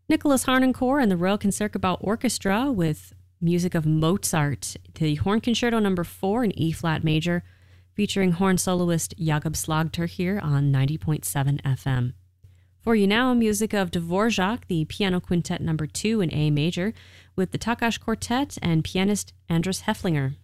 Nicholas Harnoncourt and the Royal Concertgebouw Orchestra with music of Mozart, the Horn Concerto No. 4 in E-flat major, featuring horn soloist Jakob Slagter here on 90.7 FM. For you now, music of Dvorak, the Piano Quintet No. 2 in A major, with the Takash Quartet and pianist Andras Heflinger.